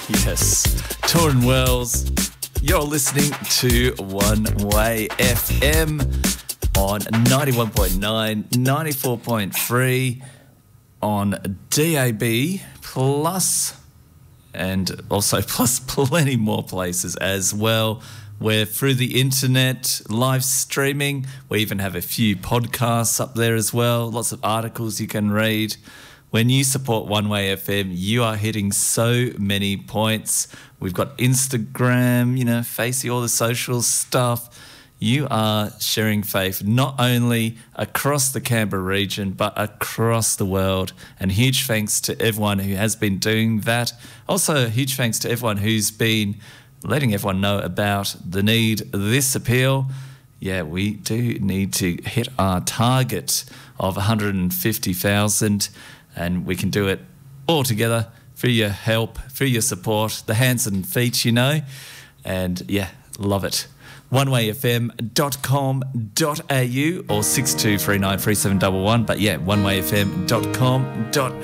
Yes, Torrin Wells. You're listening to One Way FM on 91.9, 94.3 on DAB Plus, and also plus plenty more places as well. We're through the internet, live streaming. We even have a few podcasts up there as well. Lots of articles you can read. When you support One Way FM, you are hitting so many points. We've got Instagram, Facey, all the social stuff. You are sharing faith not only across the Canberra region, but across the world. And huge thanks to everyone who has been doing that. Also, huge thanks to everyone who's been letting everyone know about the need this appeal. Yeah, we do need to hit our target of 150,000, and we can do it all together through your help, through your support, the hands and feet, and yeah, love it. onewayfm.com.au or 62393711, but yeah, onewayfm.com.au.